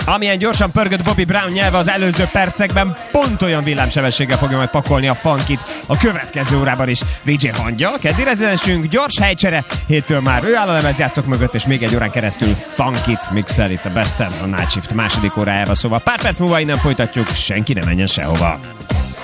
Amilyen gyorsan pörgött Bobby Brown nyelve az előző percekben, pont olyan villámsebességgel fogja majd pakolni a funkit a következő órában is. VJ Hangya, keddi rezidensünk, gyors helycsere, héttől már ő áll a lemezjátszók mögött, és még egy órán keresztül funkit mixel itt a Best of a Night Shift második órájában, szóval pár perc múlva innen folytatjuk, senki ne menjen sehova.